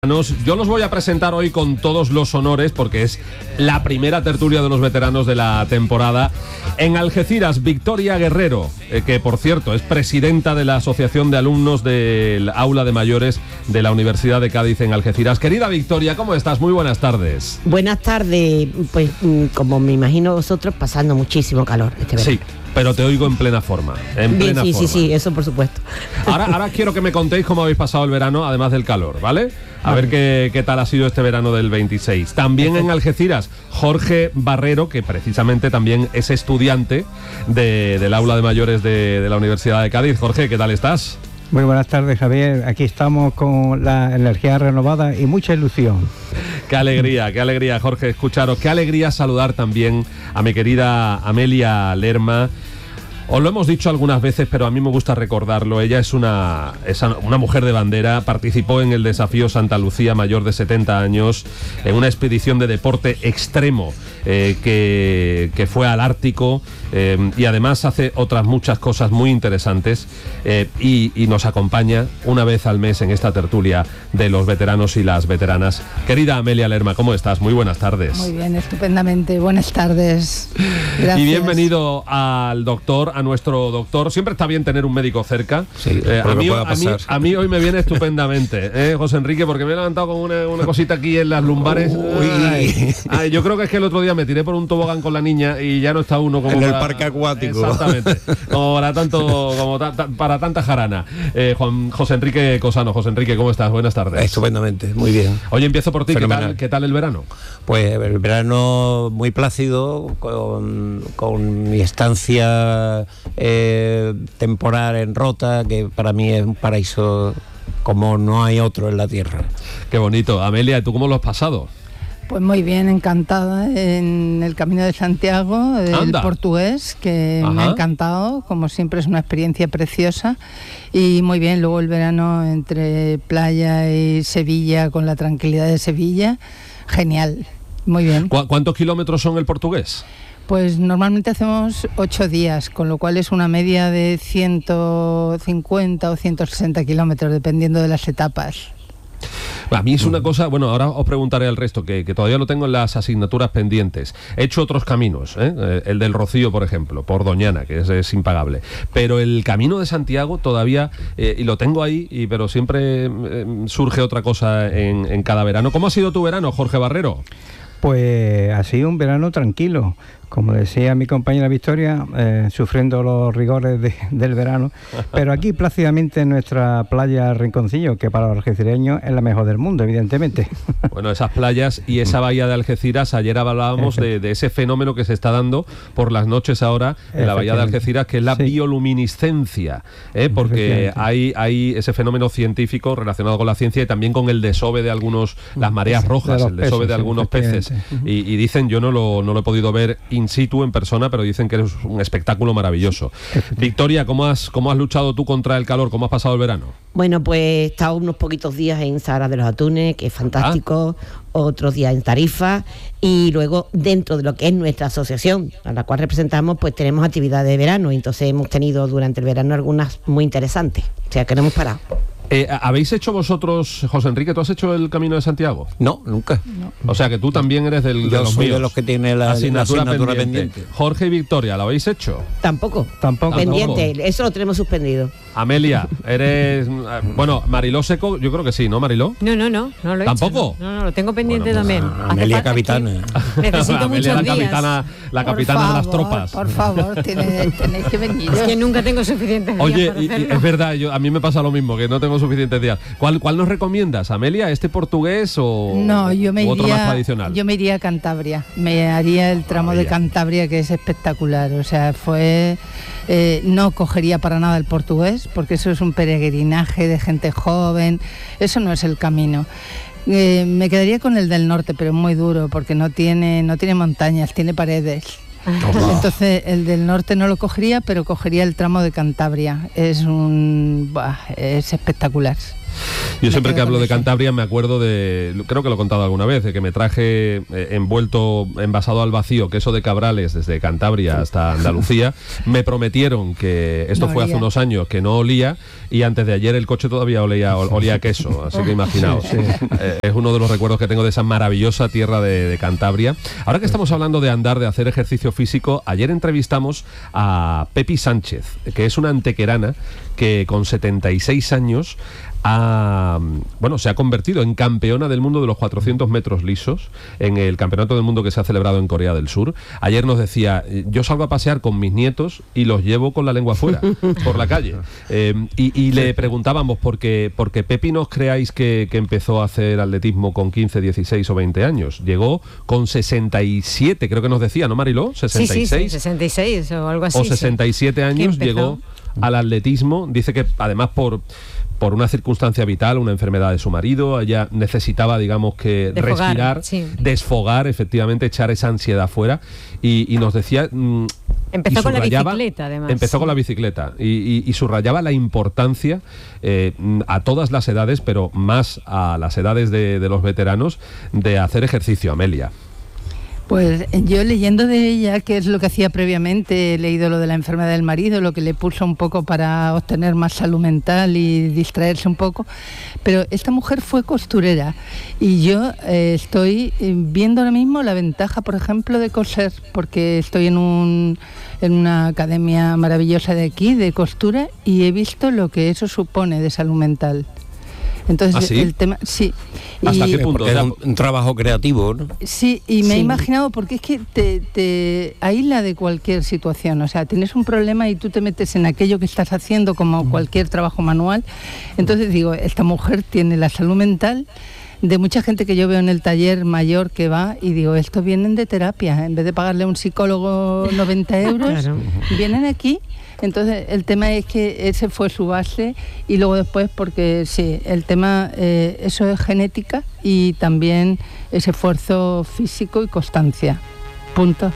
Yo los voy a presentar hoy con todos los honores porque es la primera tertulia de los veteranos de la temporada. En Algeciras, Victoria Guerrero, que por cierto es presidenta de la Asociación de Alumnos del Aula de Mayores de la Universidad de Cádiz en Algeciras. Querida Victoria, ¿cómo estás? Muy buenas tardes. Buenas tardes, pues como me imagino vosotros, pasando muchísimo calor este verano. Sí. Pero te oigo en plena forma. Sí, eso por supuesto. Ahora quiero que me contéis cómo habéis pasado el verano, además del calor, ¿vale? A ver qué tal ha sido este verano del 26. También en Algeciras, Jorge Barrero, que precisamente también es estudiante del aula de mayores de la Universidad de Cádiz. Jorge, ¿qué tal estás? Muy buenas tardes, Javier. Aquí estamos con la energía renovada y mucha ilusión. Qué alegría, Jorge, escucharos. Qué alegría saludar también a mi querida Amelia Lerma. Os lo hemos dicho algunas veces, pero a mí me gusta recordarlo. Ella es una mujer de bandera. Participó en el Desafío Santa Lucía, mayor de 70 años, en una expedición de deporte extremo que fue al Ártico, y además hace otras muchas cosas muy interesantes, y nos acompaña una vez al mes en esta tertulia de los veteranos y las veteranas. Querida Amelia Lerma, ¿cómo estás? Muy buenas tardes. Muy bien, estupendamente. Buenas tardes. Gracias. Y bienvenido a nuestro doctor. Siempre está bien tener un médico cerca. Sí, a mí hoy me viene estupendamente, José Enrique, porque me he levantado con una cosita aquí en las lumbares. Ay, yo creo que es que el otro día me tiré por un tobogán con la niña y ya no está uno como en el parque acuático. Exactamente. Como para tanta jarana. José Enrique Cosano. José Enrique, ¿cómo estás? Buenas tardes. Estupendamente, muy bien. Oye, empiezo por ti. ¿Qué tal el verano? Pues el verano muy plácido, con mi estancia temporal en Rota, que para mí es un paraíso como no hay otro en la tierra. Qué bonito. Amelia, ¿tú cómo lo has pasado? Pues muy bien, encantada en el Camino de Santiago, el portugués, que me ha encantado, como siempre es una experiencia preciosa, y muy bien, luego el verano entre playa y Sevilla, con la tranquilidad de Sevilla, genial, muy bien. ¿Cuántos kilómetros son el portugués? Pues normalmente hacemos 8 días, con lo cual es una media de 150 o 160 kilómetros, dependiendo de las etapas. A mí es una cosa, bueno, ahora os preguntaré al resto, que todavía lo tengo en las asignaturas pendientes. He hecho otros caminos, el del Rocío, por ejemplo, por Doñana, que es impagable. Pero el Camino de Santiago todavía, y lo tengo ahí, pero siempre surge otra cosa en cada verano. ¿Cómo ha sido tu verano, Jorge Barrero? Pues ha sido un verano tranquilo, como decía mi compañera Victoria, sufriendo los rigores del verano, pero aquí plácidamente en nuestra playa Rinconcillo, que para los algecireños es la mejor del mundo, evidentemente. Bueno, esas playas y esa bahía de Algeciras, ayer hablábamos de ese fenómeno que se está dando por las noches ahora en la bahía de Algeciras, que es la bioluminiscencia, porque hay ese fenómeno científico relacionado con la ciencia y también con el desove de las mareas rojas, el desove de algunos peces. Y dicen, yo no lo he podido ver in situ en persona, pero dicen que es un espectáculo maravilloso. Victoria, ¿cómo has luchado tú contra el calor? ¿Cómo has pasado el verano? Bueno, pues he estado unos poquitos días en Sahara de los Atunes, que es fantástico, otros días en Tarifa, y luego dentro de lo que es nuestra asociación, a la cual representamos, pues tenemos actividades de verano, y entonces hemos tenido durante el verano algunas muy interesantes, o sea que no hemos parado. ¿Habéis hecho vosotros, José Enrique, tú has hecho el Camino de Santiago? No, nunca. No. O sea que tú también eres de los míos. De los que tiene la asignatura pendiente. Jorge y Victoria, ¿lo habéis hecho? Tampoco. Pendiente, eso lo tenemos suspendido. Amelia, eres... Bueno, Mariló Seco, yo creo que sí, ¿no, Mariló? No lo he ¿Tampoco? hecho. No, lo tengo pendiente también. Amelia capitana. Necesito Amelia, muchos días. la capitana de las tropas. Por favor, tenéis que venir. Es que nunca tengo suficientes días. Oye, para hacerlo. es verdad, a mí me pasa lo mismo, que no tengo suficientes días. ¿Cuál nos recomiendas, Amelia? ¿Este portugués o otro más tradicional? Yo me iría a Cantabria. Me haría el tramo de Cantabria, que es espectacular. O sea, no cogería para nada el portugués, porque eso es un peregrinaje de gente joven. Eso no es el camino. Me quedaría con el del norte, pero muy duro, porque no tiene montañas, tiene paredes. Entonces el del norte no lo cogería, pero cogería el tramo de Cantabria. Es espectacular. Yo siempre que hablo de Cantabria me acuerdo creo que lo he contado alguna vez, de que me traje envasado al vacío queso de Cabrales desde Cantabria hasta Andalucía. Me prometieron que esto fue hace unos años, que no olía, y antes de ayer el coche todavía olía a queso, así que imaginaos. Es uno de los recuerdos que tengo de esa maravillosa tierra de Cantabria. Ahora que estamos hablando de andar, de hacer ejercicio físico, ayer entrevistamos a Pepi Sánchez, que es una antequerana que con 76 años se ha convertido en campeona del mundo de los 400 metros lisos en el campeonato del mundo que se ha celebrado en Corea del Sur. Ayer nos decía, yo salgo a pasear con mis nietos y los llevo con la lengua fuera por la calle. Y le preguntábamos, porque Pepi, no os creáis que empezó a hacer atletismo con 15, 16 o 20 años. Llegó con 67, creo que nos decía, ¿no, Mariló? 66. Sí, 66 o algo así. O 67 años llegó al atletismo. Dice que además por una circunstancia vital, una enfermedad de su marido, ella necesitaba, digamos, que respirar, desfogar, efectivamente, echar esa ansiedad fuera, y nos decía... Empezó con la bicicleta, además. Empezó con la bicicleta y subrayaba la importancia a todas las edades, pero más a las edades de los veteranos, de hacer ejercicio. Amelia. Pues yo, leyendo de ella, que es lo que hacía previamente, he leído lo de la enfermedad del marido, lo que le puso un poco para obtener más salud mental y distraerse un poco, pero esta mujer fue costurera, y yo estoy viendo ahora mismo la ventaja, por ejemplo, de coser, porque estoy en una academia maravillosa de aquí, de costura, y he visto lo que eso supone de salud mental. Entonces, el tema, sí. ¿Hasta qué punto? Porque es un trabajo creativo, ¿no? Sí, y me he imaginado, porque es que te aísla de cualquier situación. O sea, tienes un problema y tú te metes en aquello que estás haciendo, como cualquier trabajo manual. Entonces digo, esta mujer tiene la salud mental de mucha gente que yo veo en el taller mayor que va, y digo, estos vienen de terapia, en vez de pagarle a un psicólogo 90 euros, vienen aquí. Entonces el tema es que ese fue su base, y luego después, porque sí, el tema, eso es genética y también es esfuerzo físico y constancia. Punto.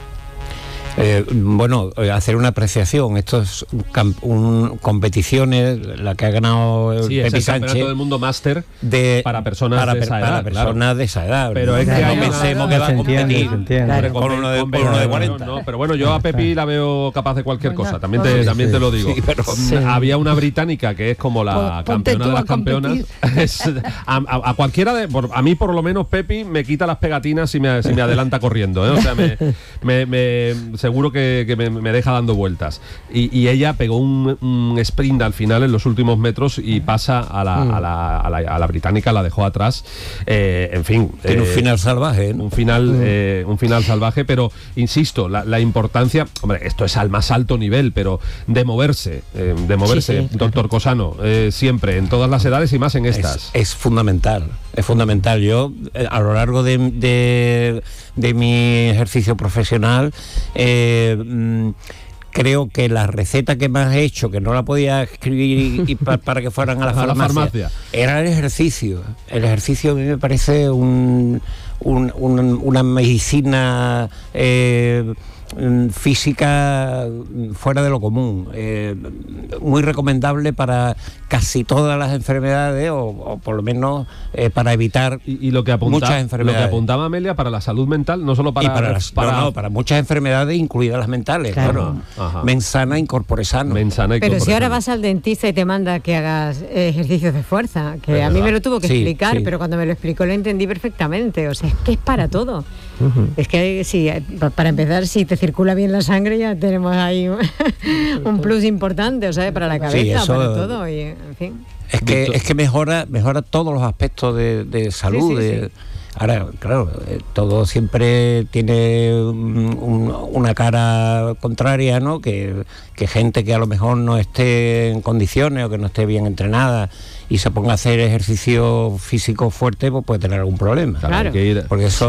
Hacer una apreciación. Esto es competiciones, la que ha ganado Pepi Sánchez, campeonato del mundo máster para personas de esa edad. Para personas de esa edad. Pero es que no pensemos que va a competir con uno de 40. No, pero bueno, yo a Pepi la veo capaz de cualquier cosa, también te lo digo. Sí, había una británica que es como la campeona de las campeonas. A cualquiera a mí por lo menos Pepi me quita las pegatinas si me adelanta corriendo, ¿eh? O sea, seguro que me deja dando vueltas. Y ella pegó un sprint al final en los últimos metros y pasa a la británica, la dejó atrás. En fin. Tiene un final salvaje, ¿no? Un final salvaje, pero insisto, la importancia, hombre, esto es al más alto nivel, pero de moverse, doctor Cosano, siempre, en todas las edades y más en estas. Es fundamental. Yo, a lo largo de mi ejercicio profesional, creo que la receta que me has hecho, que no la podía escribir para que fueran a la farmacia, era el ejercicio. El ejercicio a mí me parece una medicina física fuera de lo común, muy recomendable para casi todas las enfermedades, o por lo menos para evitar muchas enfermedades. Lo que apuntaba Amelia, para la salud mental, no solo para para muchas enfermedades, incluidas las mentales. Claro. Mens sana in corpore sano. Pero si ahora vas al dentista y te manda que hagas ejercicios de fuerza, que a mí me lo tuvo que explicar, pero cuando me lo explicó lo entendí perfectamente. O sea, es que es para todo. Es que sí, para empezar, si te circula bien la sangre, ya tenemos ahí un plus importante, o sea, para la cabeza, para todo, y en fin. Es que mejora todos los aspectos de salud. Ahora, claro, todo siempre tiene una cara contraria, ¿no? Que gente que a lo mejor no esté en condiciones o que no esté bien entrenada y se ponga a hacer ejercicio físico fuerte, pues puede tener algún problema. Claro. Porque eso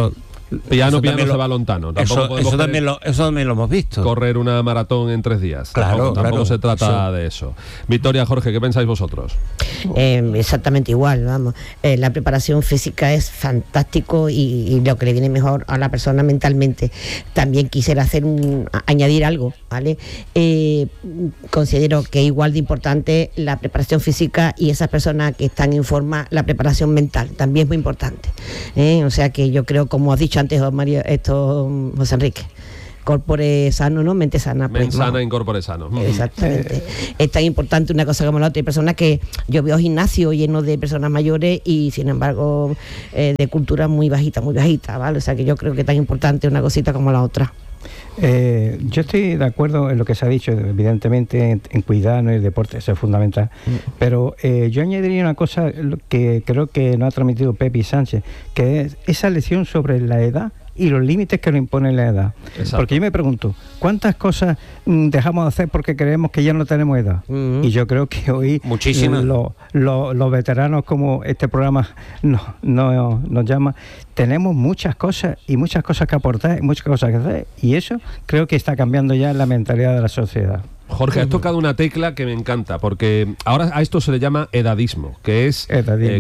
Piano se va lontano. Eso también lo hemos visto. Correr una maratón en 3 días. Tampoco se trata de eso. Victoria, Jorge, ¿qué pensáis vosotros? Exactamente igual, vamos. La preparación física es fantástico y lo que le viene mejor a la persona mentalmente. También quisiera añadir algo, ¿vale? Considero que igual de importante la preparación física y esas personas que están en forma, la preparación mental también es muy importante. O sea que yo creo, como has dicho antes, José Enrique, corpore sano, ¿no? Mente sana. Mente sana, incorpore sano. Exactamente. Es tan importante una cosa como la otra. Hay personas que yo veo gimnasio lleno de personas mayores y, sin embargo, de cultura muy bajita, ¿vale? O sea que yo creo que es tan importante una cosita como la otra. Yo estoy de acuerdo en lo que se ha dicho, evidentemente en cuidarnos y el deporte, eso es fundamental, pero yo añadiría una cosa que creo que nos ha transmitido Pepe Sánchez, que es esa lección sobre la edad y los límites que nos impone la edad. Exacto. Porque yo me pregunto, ¿cuántas cosas dejamos de hacer porque creemos que ya no tenemos edad? Y yo creo que hoy muchísimas. Los veteranos, como este programa nos llama, tenemos muchas cosas que aportar, muchas cosas que hacer, y eso creo que está cambiando ya la mentalidad de la sociedad. Jorge, has tocado una tecla que me encanta, porque ahora a esto se le llama edadismo, que es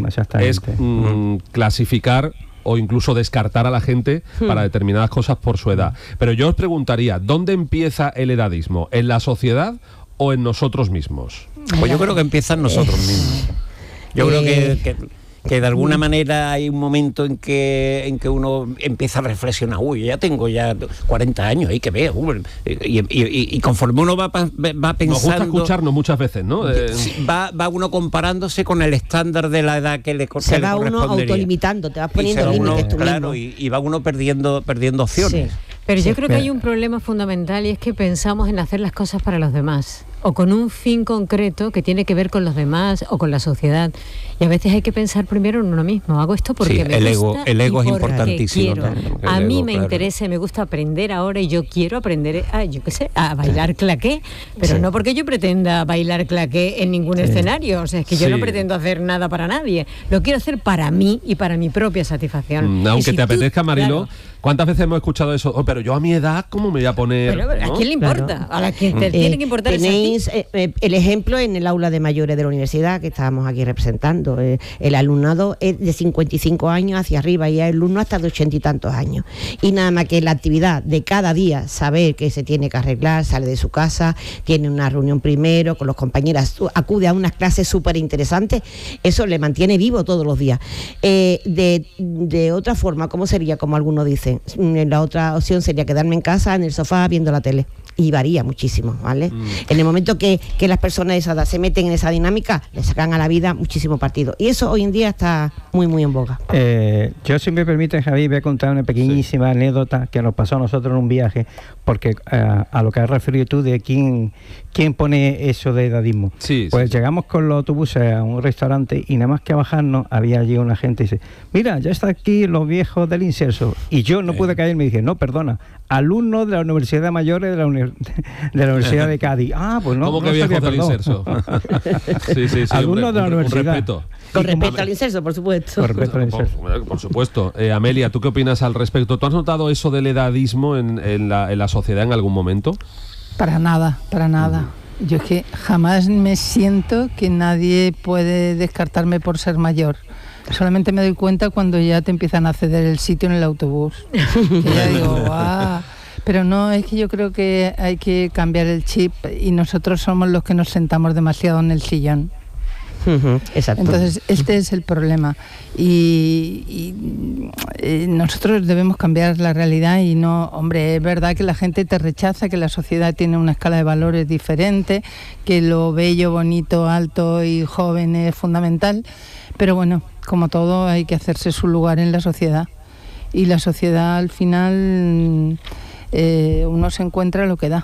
clasificar o incluso descartar a la gente para determinadas cosas por su edad. Pero yo os preguntaría, ¿dónde empieza el edadismo? ¿En la sociedad o en nosotros mismos? Pues yo creo que empieza en nosotros mismos. Yo creo que de alguna manera hay un momento en que uno empieza a reflexionar, ya tengo 40 años, hay que ver, y conforme uno va pensando... Nos gusta escucharnos muchas veces, ¿no? Va uno comparándose con el estándar de la edad que le correspondería. Se va uno autolimitando, te vas poniendo límites tú mismo. Y va uno perdiendo opciones. Sí. Pero yo creo que hay un problema fundamental y es que pensamos en hacer las cosas para los demás o con un fin concreto que tiene que ver con los demás o con la sociedad. Y a veces hay que pensar primero en uno mismo. Hago esto porque me gusta. El ego es importantísimo. A mí me interesa y me gusta aprender ahora y yo quiero aprender a bailar claqué, pero no porque yo pretenda bailar claqué en ningún escenario. O sea, es que yo no pretendo hacer nada para nadie. Lo quiero hacer para mí y para mi propia satisfacción. Aunque te apetezca, Marilo, ¿cuántas veces hemos escuchado eso? Pero yo a mi edad, ¿cómo me voy a poner? Pero, ¿a quién le importa? Claro. A la que te tiene que importar es a ti. El ejemplo en el aula de mayores de la universidad que estábamos aquí representando. El alumnado es de 55 años hacia arriba y hay alumnos hasta de 80 y tantos años. Y nada más que la actividad de cada día, saber que se tiene que arreglar, sale de su casa, tiene una reunión primero con los compañeros, acude a unas clases súper interesantes, eso le mantiene vivo todos los días. De otra forma, ¿cómo sería? Como algunos dicen, la otra opción sería quedarme en casa, en el sofá, viendo la tele. Y varía muchísimo, ¿vale? En el momento que las personas de esa edad se meten en esa dinámica, le sacan a la vida muchísimo partido. Y eso hoy en día está muy, muy en boga. Yo, si me permite, Javi, voy a contar una pequeñísima anécdota que nos pasó a nosotros en un viaje, porque a lo que has referido tú de quién pone eso de edadismo. Llegamos con los autobuses a un restaurante y nada más que a bajarnos, había allí una gente y dice, mira, ya está aquí los viejos del Inserso. Y yo no pude caer, me dije, no, perdona, alumnos de la Universidad de Mayores de la Universidad de Cádiz. Pues no. ¿Cómo que viejos del Inserso? sí, alumnos de la universidad. Respeto. Con respecto al Inserso, por supuesto. Con respecto al Inserso. Por supuesto. Amelia, ¿tú qué opinas al respecto? ¿Tú has notado eso del edadismo en la sociedad en algún momento? Para nada. Yo es que jamás me siento que nadie puede descartarme por ser mayor. Solamente me doy cuenta cuando ya te empiezan a ceder el sitio en el autobús. Que ya digo, ¡guau! Pero no, es que yo creo que hay que cambiar el chip y nosotros somos los que nos sentamos demasiado en el sillón. Exacto. Entonces, este es el problema. Y nosotros debemos cambiar la realidad y no, hombre, es verdad que la gente te rechaza, que la sociedad tiene una escala de valores diferente, que lo bello, bonito, alto y joven es fundamental, pero bueno, como todo hay que hacerse su lugar en la sociedad. Y la sociedad al final uno se encuentra lo que da.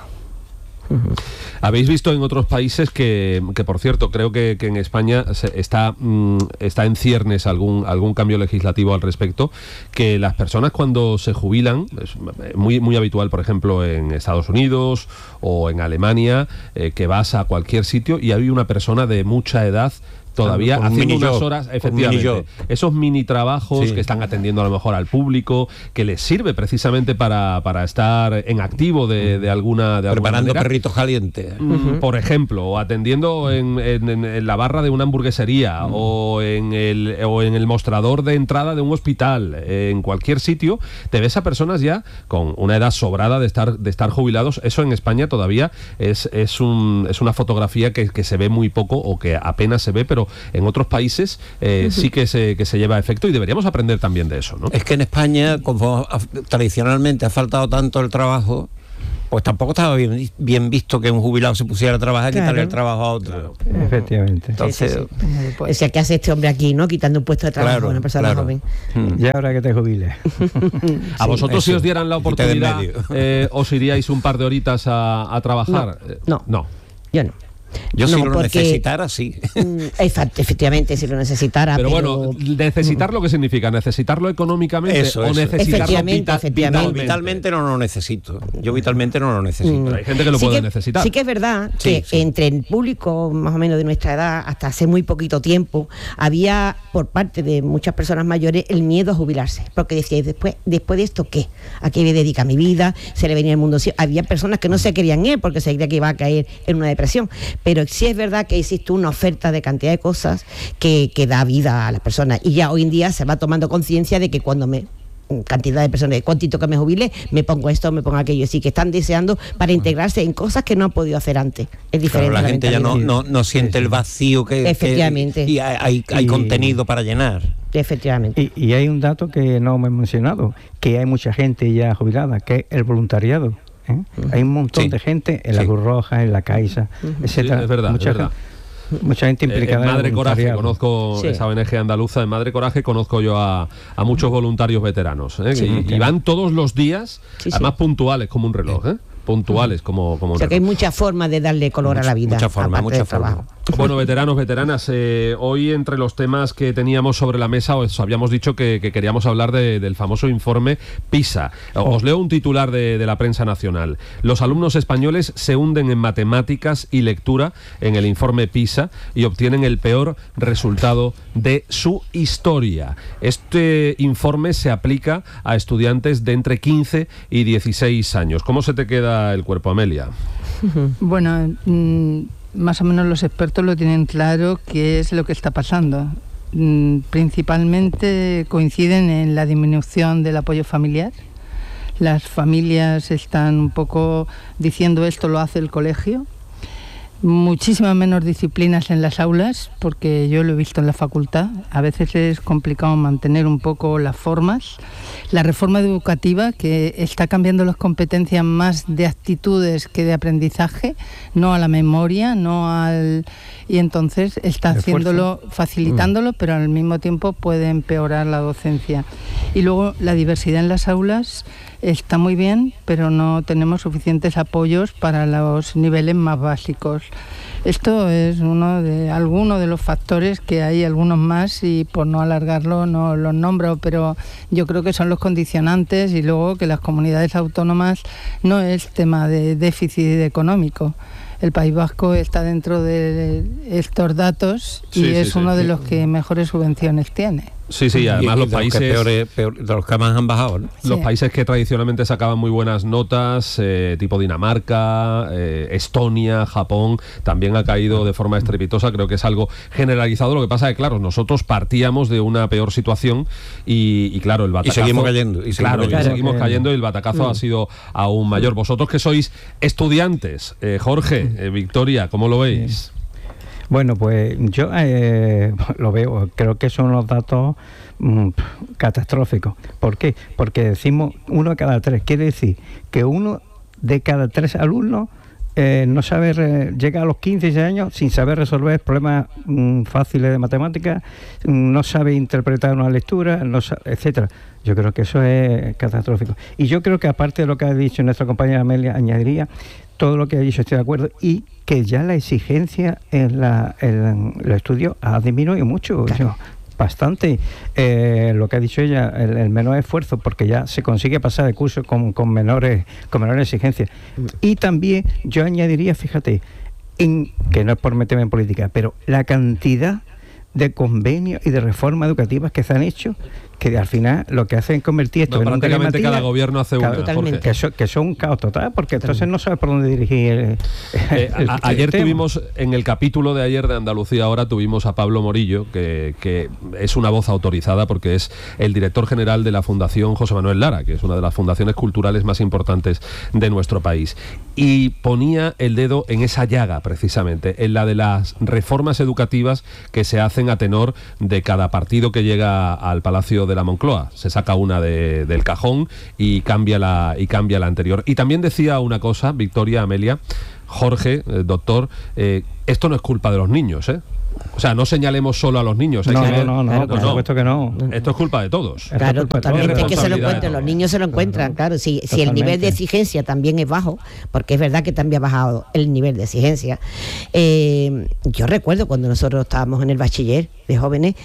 Habéis visto en otros países que por cierto, creo que en España está en ciernes algún cambio legislativo al respecto, que las personas cuando se jubilan, es muy, muy habitual, por ejemplo, en Estados Unidos o en Alemania, que vas a cualquier sitio y hay una persona de mucha edad todavía haciendo unas job, horas, efectivamente, esos mini trabajos que están atendiendo a lo mejor al público, que les sirve precisamente para estar en activo de alguna preparando manera. Perritos calientes. Por ejemplo, o atendiendo en la barra de una hamburguesería o en el mostrador de entrada de un hospital, en cualquier sitio, te ves a personas ya con una edad sobrada de estar jubilados. Eso en España todavía es una fotografía que se ve muy poco o que apenas se ve, pero en otros países sí que se lleva a efecto, y deberíamos aprender también de eso, ¿no? Es que en España, como tradicionalmente ha faltado tanto el trabajo, pues tampoco estaba bien visto que un jubilado se pusiera a trabajar y quitarle el trabajo a otro. Efectivamente. Entonces, O sea, ¿qué hace este hombre aquí, no? Quitando un puesto de trabajo a una persona joven. Ya ahora que te jubiles. ¿A vosotros si os dieran la oportunidad os iríais un par de horitas a trabajar? No. Yo no. Yo si lo necesitara, sí. Efectivamente, si lo necesitara. Pero bueno, ¿necesitarlo qué significa? ¿Necesitarlo económicamente o necesitarlo vitalmente no lo necesito. Yo vitalmente no lo necesito. Pero hay gente que lo puede necesitar. Sí que es verdad que entre el público más o menos de nuestra edad, hasta hace muy poquito tiempo, había por parte de muchas personas mayores el miedo a jubilarse. Porque decíais, después de esto, ¿qué? ¿A qué me dedica mi vida? ¿Se le venía el mundo? Había personas que no se querían ir porque se creía que iba a caer en una depresión. Pero sí es verdad que existe una oferta de cantidad de cosas que da vida a las personas, y ya hoy en día se va tomando conciencia de que cuando cantidad de personas, cuantito que me jubile, me pongo esto, me pongo aquello, así que están deseando para integrarse en cosas que no han podido hacer antes. Es diferente. Claro, la gente ya no siente el vacío efectivamente. Y hay contenido para llenar. Efectivamente. Y hay un dato que no me he mencionado, que hay mucha gente ya jubilada, que es el voluntariado. Hay un montón de gente en la Cruz Roja, en la Caixa, etcétera. Sí, es verdad, mucha gente implicada en Madre Coraje, conozco esa ONG andaluza. En Madre Coraje conozco yo a muchos voluntarios veteranos, y van todos los días, además puntuales como un reloj, puntuales como o sea que hay muchas formas de darle color a la vida. Mucha forma. Bueno, veteranos, veteranas, hoy entre los temas que teníamos sobre la mesa os habíamos dicho que queríamos hablar del famoso informe PISA. Os leo un titular de la prensa nacional. Los alumnos españoles se hunden en matemáticas y lectura en el informe PISA y obtienen el peor resultado de su historia. Este informe se aplica a estudiantes de entre 15 y 16 años. ¿Cómo se te queda el cuerpo, Amelia? Bueno, más o menos los expertos lo tienen claro qué es lo que está pasando. Principalmente coinciden en la disminución del apoyo familiar. Las familias están un poco diciendo esto lo hace el colegio. Muchísimas menos disciplinas en las aulas, porque yo lo he visto en la facultad. A veces es complicado mantener un poco las formas. La reforma educativa, que está cambiando las competencias más de actitudes que de aprendizaje, no a la memoria, y entonces está haciéndolo, facilitándolo, pero al mismo tiempo puede empeorar la docencia. Y luego la diversidad en las aulas está muy bien, pero no tenemos suficientes apoyos para los niveles más básicos. Esto es alguno de los factores, que hay algunos más y por no alargarlo no los nombro, pero yo creo que son los condicionantes, y luego que las comunidades autónomas no es tema de déficit económico. El País Vasco está dentro de estos datos y es uno de los que mejores subvenciones tiene. Sí, además los países de los que más han bajado, ¿no? Los países que tradicionalmente sacaban muy buenas notas, tipo Dinamarca, Estonia, Japón, también ha caído de forma estrepitosa. Creo que es algo generalizado. Lo que pasa es que, claro, nosotros partíamos de una peor situación y claro, el batacazo... Y seguimos cayendo. Seguimos cayendo y el batacazo ha sido aún mayor. Vosotros que sois estudiantes, Jorge, Victoria, ¿cómo lo veis? Bueno, pues yo lo veo, creo que son los datos catastróficos. ¿Por qué? Porque decimos 1 de cada 3, quiere decir que 1 de cada 3 alumnos no sabe, llega a los 15 años sin saber resolver problemas fáciles de matemáticas, no sabe interpretar una lectura, etcétera. Yo creo que eso es catastrófico. Y yo creo que, aparte de lo que ha dicho nuestra compañera Amelia, añadiría todo lo que ha dicho, estoy de acuerdo, y que ya la exigencia en los estudios ha disminuido mucho. Claro. Bastante. Lo que ha dicho ella, el menor esfuerzo, porque ya se consigue pasar de curso con menores exigencias. Y también yo añadiría, fíjate, que no es por meterme en política, pero la cantidad de convenios y de reformas educativas que se han hecho, que al final lo que hacen es convertir esto en un prácticamente cada gobierno hace una. Que son un caos total, porque entonces no sabes por dónde dirigir ayer tuvimos, en el capítulo de ayer de Andalucía Ahora, tuvimos a Pablo Morillo, que es una voz autorizada porque es el director general de la Fundación José Manuel Lara, que es una de las fundaciones culturales más importantes de nuestro país, y ponía el dedo en esa llaga precisamente, en la de las reformas educativas que se hacen a tenor de cada partido que llega al Palacio de la Moncloa. Se saca una del cajón y cambia la anterior. Y también decía una cosa, Victoria, Amelia, Jorge, doctor, esto no es culpa de los niños, ¿eh? O sea, no señalemos solo a los niños. No, por supuesto que no. Esto es culpa de todos. Claro, totalmente, es que se lo encuentran, los niños se lo encuentran, claro. Si el nivel de exigencia también es bajo, porque es verdad que también ha bajado el nivel de exigencia. Yo recuerdo cuando nosotros estábamos en el bachiller de jóvenes,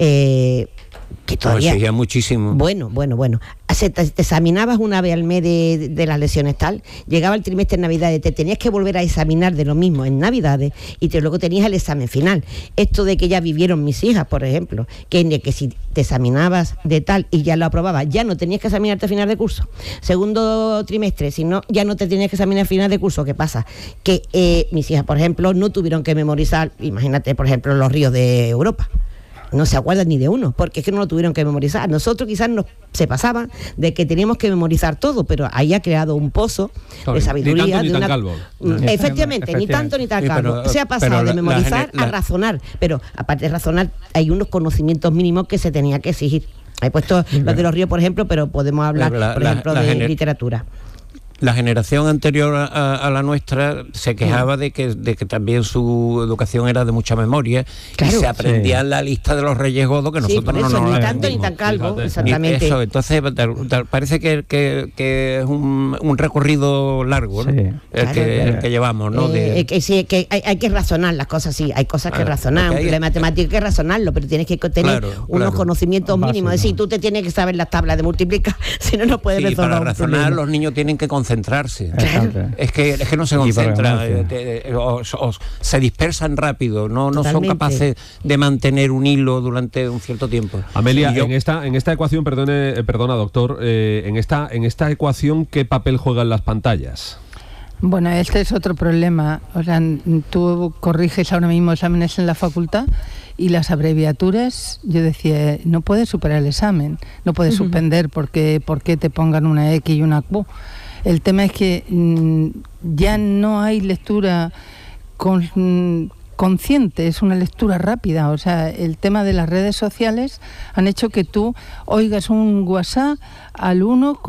que todavía... exigía muchísimo. Bueno. Te examinabas una vez al mes de las lesiones tal, llegaba el trimestre de Navidades, te tenías que volver a examinar de lo mismo en Navidades y luego tenías el examen final. Esto de que ya vivieron mis hijas, por ejemplo, que si te examinabas de tal y ya lo aprobabas, ya no tenías que examinarte a final de curso. Segundo trimestre, si no, ya no te tenías que examinar a final de curso. ¿Qué pasa? Que mis hijas, por ejemplo, no tuvieron que memorizar, imagínate, por ejemplo, los ríos de Europa. No se acuerdan ni de uno, porque es que no lo tuvieron que memorizar. Nosotros quizás se pasaba de que teníamos que memorizar todo, pero ahí ha creado un pozo de sabiduría. Ni tanto, ni tan calvo. Efectivamente, ni tanto ni tan calvo. Se ha pasado de memorizar a razonar, pero aparte de razonar, hay unos conocimientos mínimos que se tenía que exigir. He puesto los de los ríos, por ejemplo, pero podemos hablar, por ejemplo, de literatura. La generación anterior a la nuestra se quejaba de que también su educación era de mucha memoria, claro, y se aprendía la lista de los Reyes Godos, que nosotros no nos ni tanto ni tan calvo, exactamente. Eso, entonces parece que es un recorrido largo, ¿no? El que llevamos, ¿no? Que hay que razonar las cosas, sí, hay cosas que razonar, un de matemática hay que razonarlo, pero tienes que tener unos conocimientos mínimos. Es decir, tú te tienes que saber las tablas de multiplicar, si no puedes resolver. Para razonar los niños tienen que concentrarse. Claro. Es que no se concentran, se dispersan rápido, no son capaces de mantener un hilo durante un cierto tiempo. Amelia, en esta ecuación, perdona doctor, en esta ecuación, ¿qué papel juegan las pantallas? Bueno, este es otro problema. O sea, tú corriges ahora mismo exámenes en la facultad y las abreviaturas, yo decía, no puedes superar el examen, no puedes suspender porque te pongan una X y una Q. El tema es que ya no hay lectura consciente, es una lectura rápida. O sea, el tema de las redes sociales han hecho que tú oigas un WhatsApp al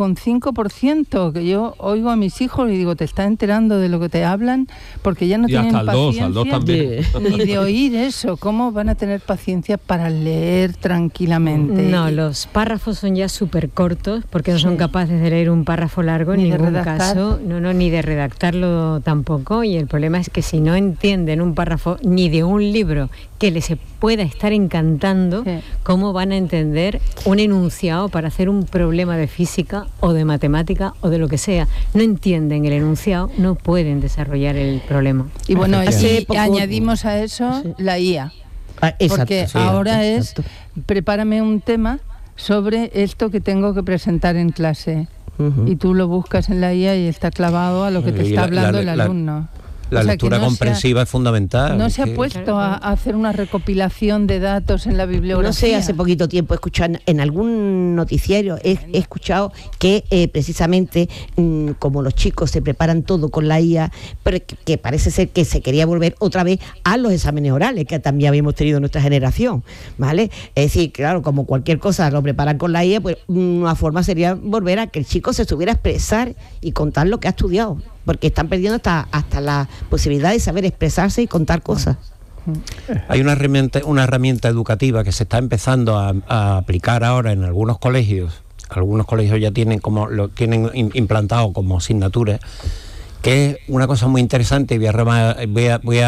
1,5%, que yo oigo a mis hijos y digo, te está enterando de lo que te hablan, porque ya no tienen paciencia al 2 también. Ni de oír eso. ¿Cómo van a tener paciencia para leer tranquilamente? No, los párrafos son ya súper cortos, porque no son capaces de leer un párrafo largo en ningún caso, ni de redactarlo tampoco, y el problema es que si no entienden un párrafo ni de un libro que les pueda estar encantando, ¿cómo van a entender un enunciado para hacer un problema de física o de matemática o de lo que sea? No entienden el enunciado, no pueden desarrollar el problema. Y bueno, añadimos a eso la IA. Porque ahora prepárame un tema sobre esto que tengo que presentar en clase. Y tú lo buscas en la IA y está clavado a lo que te está hablando el alumno. La lectura comprensiva es fundamental. No se ha puesto a hacer una recopilación de datos en la bibliografía. No sé, hace poquito tiempo he escuchado en algún noticiario, he escuchado que precisamente como los chicos se preparan todo con la IA, pero que parece ser que se quería volver otra vez a los exámenes orales que también habíamos tenido en nuestra generación, ¿vale? Es decir, claro, como cualquier cosa lo preparan con la IA, pues una forma sería volver a que el chico se supiera expresar y contar lo que ha estudiado, porque están perdiendo hasta la posibilidad de saber expresarse y contar cosas. Hay una herramienta educativa que se está empezando a aplicar ahora en algunos colegios. Algunos colegios ya lo tienen implantado como asignatura, que es una cosa muy interesante, y voy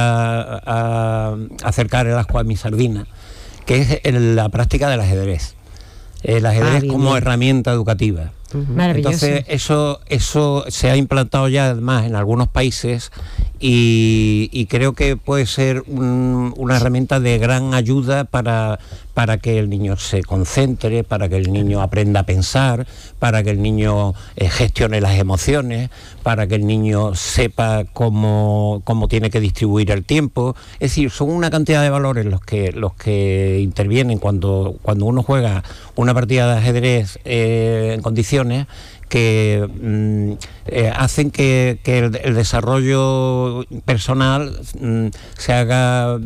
a acercar el ascua a mi sardina, que es la práctica del ajedrez. El ajedrez como herramienta educativa. Maravilloso. Entonces eso se ha implantado ya además en algunos países y creo que puede ser una herramienta de gran ayuda para que el niño se concentre, para que el niño aprenda a pensar, para que el niño gestione las emociones, para que el niño sepa cómo tiene que distribuir el tiempo. Es decir, son una cantidad de valores los que intervienen cuando uno juega una partida de ajedrez en condiciones que hacen que el desarrollo personal se haga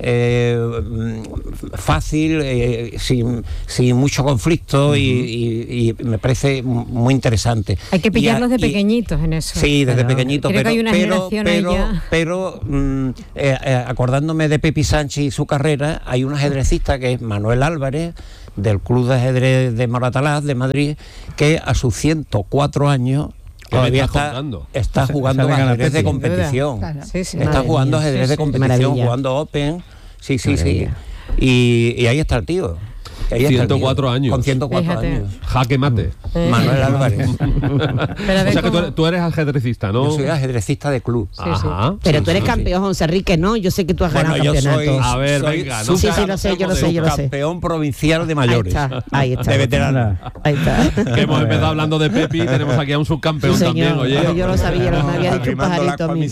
fácil, sin mucho conflicto, y me parece muy interesante. Hay que pillarlos de pequeñitos en eso. Sí, desde pequeñitos. Creo que hay una generación ahí ya. Pero acordándome de Pepi Sánchez y su carrera, hay un ajedrecista que es Manuel Álvarez, del Club de Ajedrez de Moratalaz, de Madrid, que a sus 104 años todavía está jugando ajedrez de competición. Claro. Está jugando ajedrez de competición, jugando Open. Sí. Y ahí está el tío. 104 años. Con 104 Fíjate. años. Jaque mate. Manuel Álvarez. O sea que tú eres ajedrecista, ¿no? Yo soy ajedrecista de club. Ajá. Pero tú eres campeón, José Enrique, ¿no? Yo sé que tú has ganado campeonatos. A ver, venga, Sí, lo sé, yo lo sé. Campeón provincial de mayores. Ahí está. De veterano. Ahí está. Que hemos empezado hablando de Pepi y tenemos aquí a un subcampeón Sí, también, señor. oye. Yo lo sabía, me había dicho un pajarito a mí.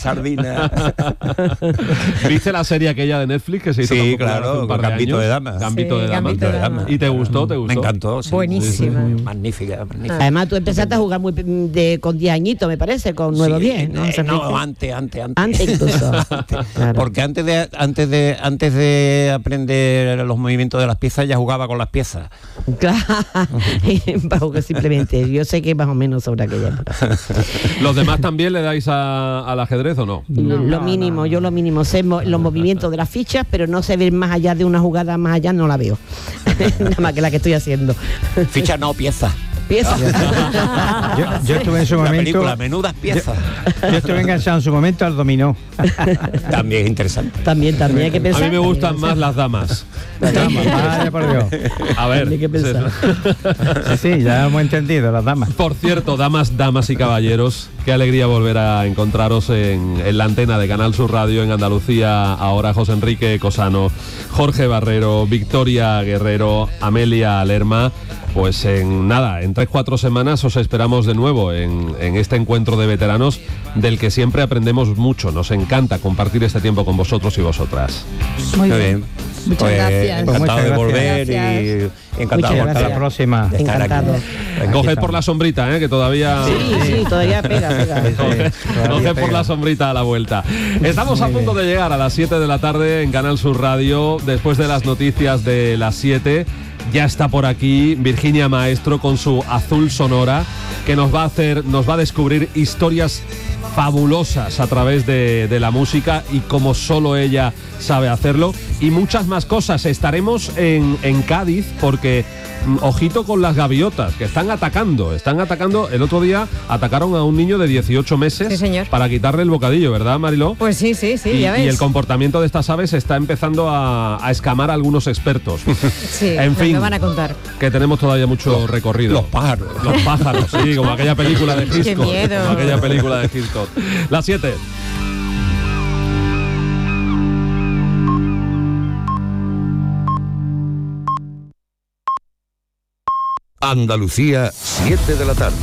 ¿Viste la serie aquella de Netflix que se hizo? Sí, claro, claro, con Gambito de Damas. Gambito de Damas. Gambito de Damas. ¿Y te gustó? Me encantó. Sí. Buenísima. Magnífica. Además, tú empezaste a jugar con 10 añitos, me parece, con 9 o 10, ¿no? No, antes. Antes incluso. Claro. Porque antes de aprender los movimientos de las piezas ya jugaba con las piezas. Claro, simplemente, yo sé que más o menos sobre aquella época. ¿Los demás también le dais al ajedrez o no? Lo mínimo, sé los movimientos de las fichas, pero no sé ver más allá de una jugada, más allá no la veo. Nada más que la que estoy haciendo. Fichas no, piezas. Yo estuve en su momento. Película, menudas piezas. Yo estuve enganchado en su momento al dominó. También interesante. También hay que pensar. A mí me gustan más las damas. Las damas, vaya por Dios. A ver. Hay que pensar. Sí, ya hemos entendido, las damas. Por cierto, damas y caballeros, qué alegría volver a encontraros en la antena de Canal Sur Radio en Andalucía. Ahora José Enrique Cosano, Jorge Barrero, Victoria Guerrero, Amelia Lerma. Pues en 3-4 semanas os esperamos de nuevo en este encuentro de veteranos del que siempre aprendemos mucho. Nos encanta compartir este tiempo con vosotros y vosotras. Muy bien. Muchas gracias. Encantado de volver gracias. y encantado de Hasta la próxima. de estar Encantado. aquí. Coged por la sombrita, que todavía... Sí, todavía pega. Coged por la sombrita a la vuelta. Estamos a punto de llegar a las 7 de la tarde en Canal Sur Radio, después de las noticias de las 7. Ya está por aquí Virginia Maestro con su Azul Sonora, que nos va a descubrir historias fabulosas a través de la música y como solo ella sabe hacerlo, y muchas más cosas. Estaremos en Cádiz porque ojito con las gaviotas que están atacando. El otro día atacaron a un niño de 18 meses, sí, señor, para quitarle el bocadillo, ¿verdad, Mariló? Pues sí, ya ves. Y el comportamiento de estas aves está empezando a escamar a algunos expertos. Sí, en fin, me van a contar. Que tenemos todavía mucho recorrido. Los pájaros, sí, como aquella película de Hitchcock. Qué miedo. Como aquella película de Hitchcock. Las 7. Andalucía, 7 de la tarde.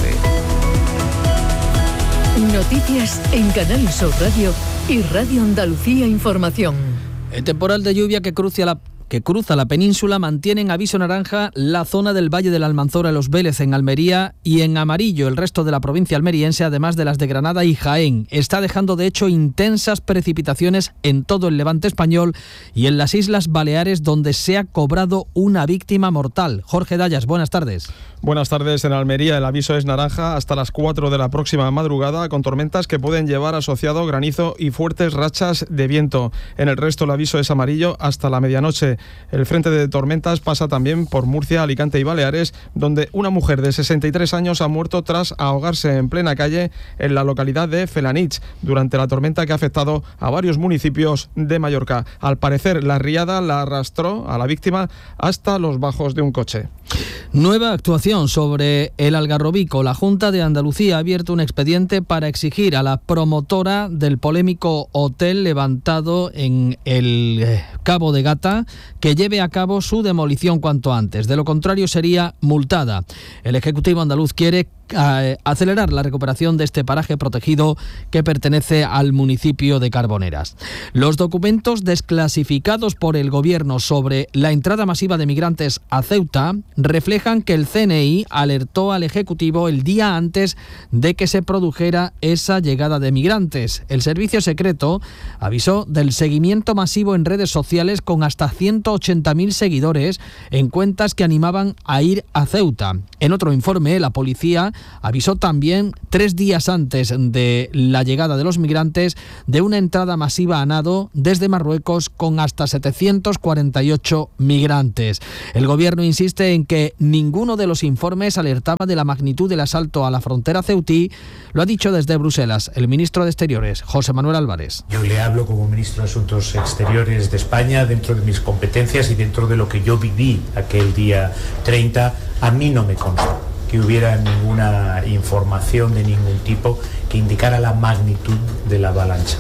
Noticias en Canal Sur Radio y Radio Andalucía Información. El temporal de lluvia que cruza la península mantiene en aviso naranja la zona del Valle de la Almanzora, Los Vélez en Almería, y en amarillo el resto de la provincia almeriense, además de las de Granada y Jaén. Está dejando de hecho intensas precipitaciones en todo el levante español y en las Islas Baleares, donde se ha cobrado una víctima mortal. Jorge Dallas, buenas tardes. Buenas tardes. En Almería el aviso es naranja hasta las 4 de la próxima madrugada, con tormentas que pueden llevar asociado granizo y fuertes rachas de viento. En el resto el aviso es amarillo hasta la medianoche. El frente de tormentas pasa también por Murcia, Alicante y Baleares, donde una mujer de 63 años ha muerto tras ahogarse en plena calle en la localidad de Felanich durante la tormenta que ha afectado a varios municipios de Mallorca. Al parecer, la riada la arrastró a la víctima hasta los bajos de un coche. Nueva actuación sobre el Algarrobico. La Junta de Andalucía ha abierto un expediente para exigir a la promotora del polémico hotel levantado en el Cabo de Gata que lleve a cabo su demolición cuanto antes. De lo contrario, sería multada. El Ejecutivo andaluz quiere acelerar la recuperación de este paraje protegido que pertenece al municipio de Carboneras. Los documentos desclasificados por el Gobierno sobre la entrada masiva de migrantes a Ceuta reflejan que el CNI alertó al Ejecutivo el día antes de que se produjera esa llegada de migrantes. El servicio secreto avisó del seguimiento masivo en redes sociales con hasta 180.000 seguidores en cuentas que animaban a ir a Ceuta. En otro informe, la policía avisó también 3 días antes de la llegada de los migrantes de una entrada masiva a nado desde Marruecos con hasta 748 migrantes. El Gobierno insiste en que ninguno de los informes alertaba de la magnitud del asalto a la frontera ceutí. Lo ha dicho desde Bruselas el ministro de Exteriores, José Manuel Álvarez. Yo le hablo como ministro de Asuntos Exteriores de España dentro de mis competencias y dentro de lo que yo viví aquel día 30. A mí no me consta que hubiera ninguna información de ningún tipo que indicara la magnitud de la avalancha.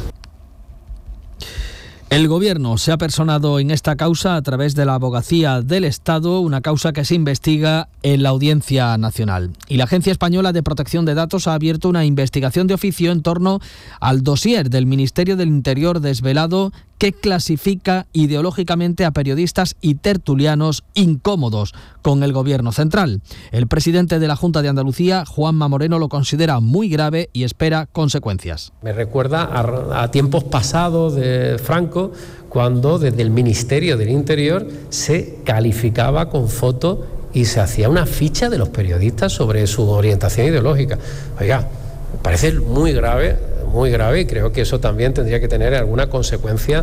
El Gobierno se ha personado en esta causa a través de la Abogacía del Estado, una causa que se investiga en la Audiencia Nacional. Y la Agencia Española de Protección de Datos ha abierto una investigación de oficio en torno al dossier del Ministerio del Interior desvelado que clasifica ideológicamente a periodistas y tertulianos incómodos con el Gobierno central. El presidente de la Junta de Andalucía, Juanma Moreno, lo considera muy grave y espera consecuencias. Me recuerda a tiempos pasados de Franco, cuando desde el Ministerio del Interior se calificaba con fotos y se hacía una ficha de los periodistas sobre su orientación ideológica. Oiga, me parece muy grave, y creo que eso también tendría que tener alguna consecuencia.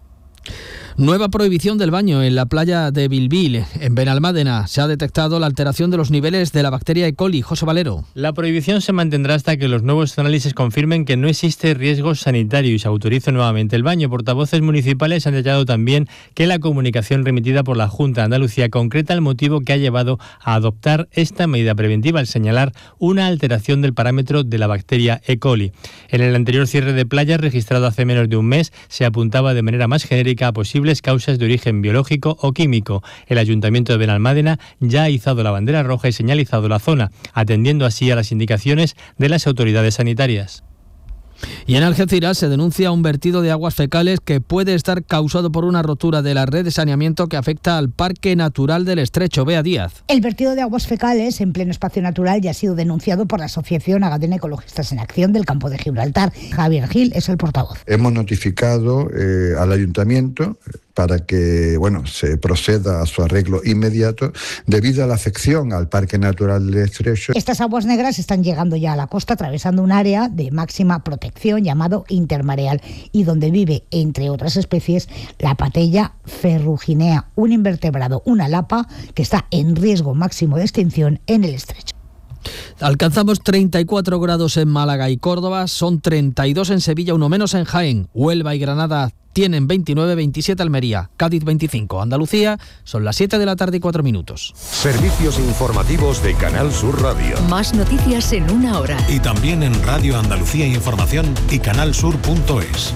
Nueva prohibición del baño en la playa de Bilbil, en Benalmádena. Se ha detectado la alteración de los niveles de la bacteria E. coli. José Valero. La prohibición se mantendrá hasta que los nuevos análisis confirmen que no existe riesgo sanitario y se autorice nuevamente el baño. Portavoces municipales han detallado también que la comunicación remitida por la Junta de Andalucía concreta el motivo que ha llevado a adoptar esta medida preventiva al señalar una alteración del parámetro de la bacteria E. coli. En el anterior cierre de playas registrado hace menos de un mes se apuntaba de manera más genérica a posibles causas de origen biológico o químico. El Ayuntamiento de Benalmádena ya ha izado la bandera roja y señalizado la zona, atendiendo así a las indicaciones de las autoridades sanitarias. Y en Algeciras se denuncia un vertido de aguas fecales que puede estar causado por una rotura de la red de saneamiento que afecta al Parque Natural del Estrecho. Bea Díaz. El vertido de aguas fecales en pleno espacio natural ya ha sido denunciado por la Asociación Agadena Ecologistas en Acción del Campo de Gibraltar. Javier Gil es el portavoz. Hemos notificado al Ayuntamiento para que se proceda a su arreglo inmediato debido a la afección al Parque Natural del Estrecho. Estas aguas negras están llegando ya a la costa atravesando un área de máxima protección llamado intermareal y donde vive, entre otras especies, la patella ferruginea, un invertebrado, una lapa que está en riesgo máximo de extinción en el estrecho. Alcanzamos 34 grados en Málaga y Córdoba, son 32 en Sevilla, uno menos en Jaén. Huelva y Granada tienen 29, 27 Almería, Cádiz 25. Andalucía son las 7 de la tarde y 4 minutos. Servicios informativos de Canal Sur Radio. Más noticias en una hora. Y también en Radio Andalucía Información y canalsur.es.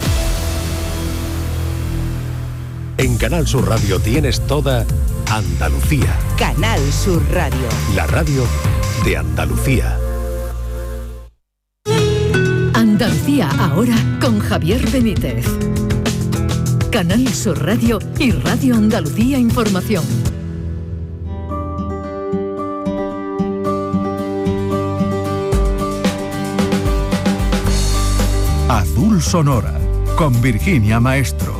En Canal Sur Radio tienes toda Andalucía. Canal Sur Radio. La radio de Andalucía. Andalucía ahora con Javier Benítez. Canal Sur Radio y Radio Andalucía Información. Azul Sonora con Virginia Maestro.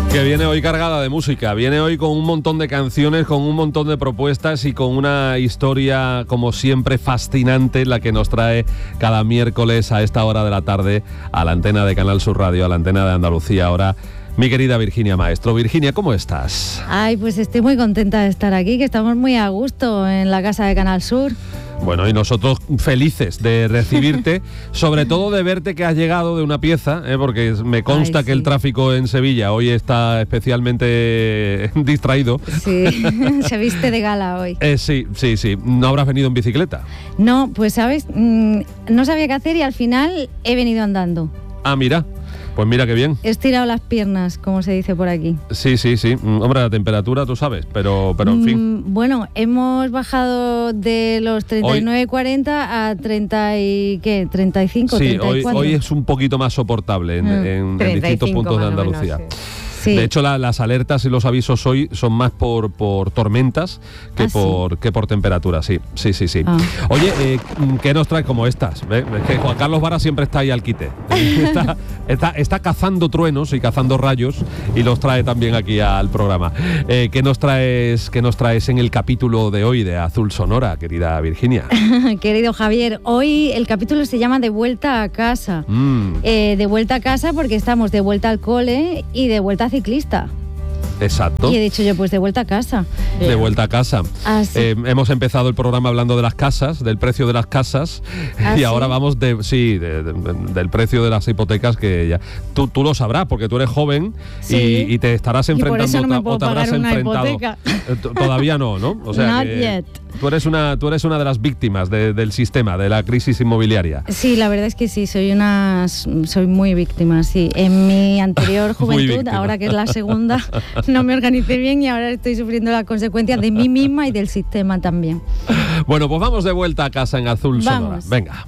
Que viene hoy cargada de música, viene hoy con un montón de canciones, con un montón de propuestas y con una historia, como siempre, fascinante, la que nos trae cada miércoles a esta hora de la tarde a la antena de Canal Sur Radio, a la antena de Andalucía ahora. Mi querida Virginia Maestro. Virginia, ¿cómo estás? Ay, pues estoy muy contenta de estar aquí, que estamos muy a gusto en la casa de Canal Sur. Bueno, y nosotros felices de recibirte, sobre todo de verte que has llegado de una pieza, porque me consta que el tráfico en Sevilla hoy está especialmente distraído. Sí, se viste de gala hoy. Sí. ¿No habrás venido en bicicleta? No, pues sabes, no sabía qué hacer y al final he venido andando. Ah, mira. Pues mira qué bien. He estirado las piernas, como se dice por aquí. Sí. Hombre, la temperatura tú sabes, pero en fin. Bueno, hemos bajado de los 39-40 a 35, sí, 34. Hoy es un poquito más soportable en distintos puntos de Andalucía. Menos, sí. De hecho, las alertas y los avisos hoy son más por tormentas que por temperatura, sí. Oye, ¿qué nos traes como estas? Es que Juan Carlos Vara siempre está ahí al quite. Está cazando truenos y cazando rayos y los trae también aquí al programa. ¿Qué nos traes en el capítulo de hoy de Azul Sonora, querida Virginia? Querido Javier, hoy el capítulo se llama De vuelta a casa. De vuelta a casa porque estamos de vuelta al cole y de vuelta ciclista. Exacto. Y he dicho yo, pues de vuelta a casa. De vuelta a casa. Sí. Hemos empezado el programa hablando de las casas, del precio de las casas, y ahora vamos del precio de las hipotecas, que ya tú lo sabrás, porque tú eres joven y te estarás enfrentando o te habrás enfrentado. Todavía no, ¿no? O sea, Not yet. Tú eres una de las víctimas del sistema, de la crisis inmobiliaria. Sí, la verdad es que sí, soy muy víctima, sí. En mi anterior juventud, ahora que es la segunda, no me organicé bien y ahora estoy sufriendo las consecuencias de mí misma y del sistema también. Bueno, pues vamos de vuelta a casa en Azul Sonora. Venga.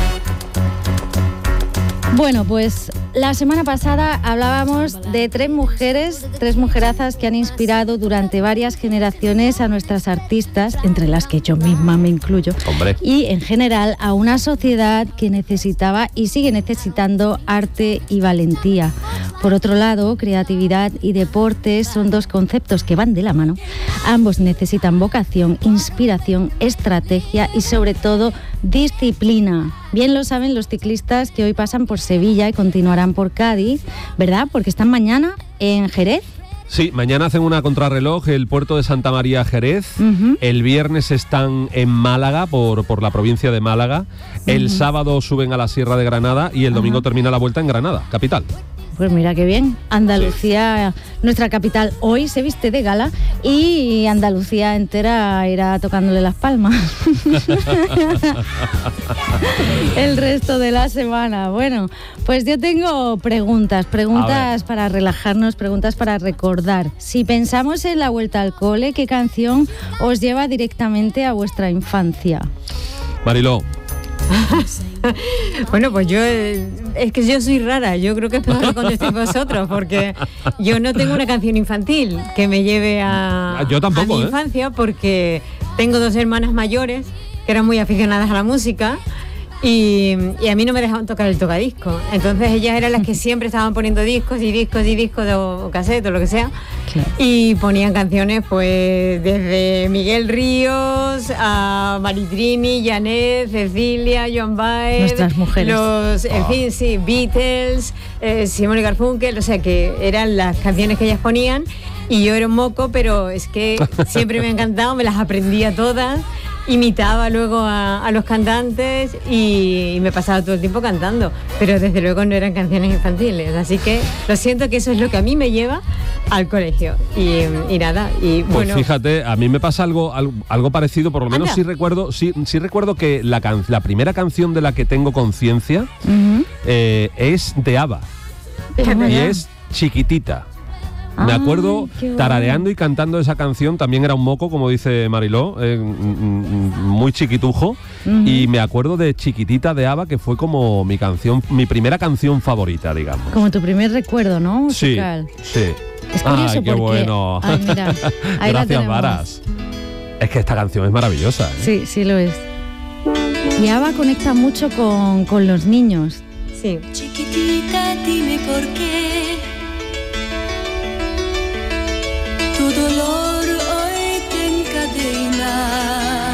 Bueno, pues la semana pasada hablábamos de tres mujerazas que han inspirado durante varias generaciones a nuestras artistas, entre las que yo misma me incluyo. Hombre. Y en general a una sociedad que necesitaba y sigue necesitando arte y valentía. Por otro lado, creatividad y deporte son dos conceptos que van de la mano. Ambos necesitan vocación, inspiración, estrategia y sobre todo disciplina. Bien lo saben los ciclistas que hoy pasan por Sevilla y continuarán por Cádiz, ¿verdad? Porque están mañana en Jerez. Sí, mañana hacen una contrarreloj el puerto de Santa María Jerez. El viernes están en Málaga, por la provincia de Málaga. El sábado suben a la Sierra de Granada y el domingo termina la vuelta en Granada, capital. Pues mira qué bien, Andalucía, nuestra capital, hoy se viste de gala y Andalucía entera irá tocándole las palmas el resto de la semana. Bueno, pues yo tengo preguntas para relajarnos, preguntas para recordar. Si pensamos en la vuelta al cole, ¿qué canción os lleva directamente a vuestra infancia? Mariló. Bueno, pues es que yo soy rara, yo creo que es mejor que contestéis vosotros, porque yo no tengo una canción infantil que me lleve a mi infancia, porque tengo dos hermanas mayores que eran muy aficionadas a la música y a mí no me dejaban tocar el tocadiscos, entonces ellas eran las que siempre estaban poniendo discos o cassette o lo que sea. Claro. Y ponían canciones pues desde Miguel Ríos a Maritrini, Janet, Cecilia, Joan Baez, nuestras mujeres, Beatles, Simone y Garfunkel, o sea que eran las canciones que ellas ponían y yo era un moco, pero es que siempre me ha encantado, me las aprendía todas, imitaba luego a los cantantes y me pasaba todo el tiempo cantando, pero desde luego no eran canciones infantiles, así que lo siento, que eso es lo que a mí me lleva al colegio y nada, y pues bueno, fíjate, a mí me pasa algo parecido, por lo menos sí recuerdo que la primera canción de la que tengo conciencia es de ABBA y es Chiquitita. Me acuerdo tarareando y cantando esa canción, también era un moco, como dice Mariló, muy chiquitujo, y me acuerdo de Chiquitita de ABBA, que fue como mi primera canción favorita, digamos. Como tu primer recuerdo, ¿no? Musical. Sí. Es curioso qué bueno. Ay, mira, ahí gracias, Varas. Es que esta canción es maravillosa, ¿eh? Sí, sí lo es. Y ABBA conecta mucho con los niños. Sí. Chiquitita, dime por qué